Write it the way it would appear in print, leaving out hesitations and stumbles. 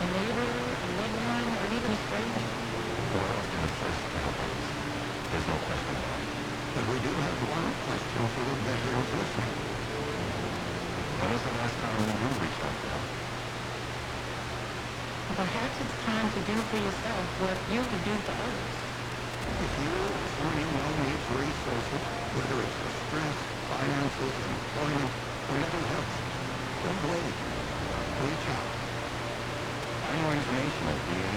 a neighbor, a loved one, or even a stranger? Well, in the first place, there's no question about it. But we do have one question for the veterans listening. When was the last time you reached out to help? Perhaps it's time to do for yourself what you could do for others. If you or someone you know needs resources, whether it's for stress, finances, employment, or mental health, don't wait. Reach out. Find more information at